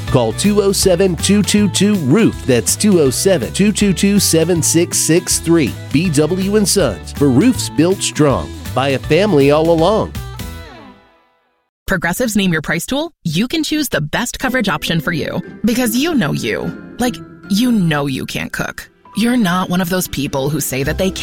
Call 207-222-ROOF. That's 207-222-7663. BW & Sons, for roofs built strong by a family all along. Progressive's Name Your Price tool, you can choose the best coverage option for you. Because you know you. Like, you know you can't cook. You're not one of those people who say that they